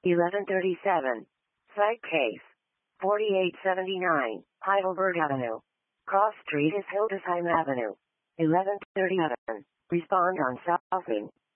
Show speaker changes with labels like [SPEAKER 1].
[SPEAKER 1] 1137. Site case. 4879, Heidelberg Avenue. Cross Street is Hildesheim Avenue. 1137. Respond on Southing.